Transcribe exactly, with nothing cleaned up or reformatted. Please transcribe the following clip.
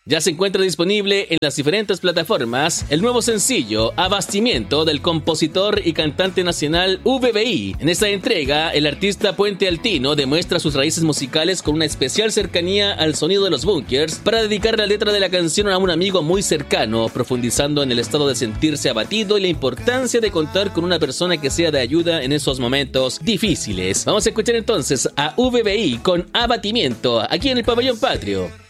Ya se encuentra disponible en las diferentes plataformas el nuevo sencillo Abastimiento del compositor y cantante nacional V B I. En esta entrega, el artista Puente Altino demuestra sus raíces musicales con una especial cercanía al sonido de los Bunkers para dedicar la letra de la canción a un amigo muy cercano, profundizando en el estado de sentirse abatido y la importancia de contar con una persona que sea de ayuda en esos momentos difíciles. Vamos a escuchar entonces a V B I con Abatimiento aquí en el Pabellón Patrio.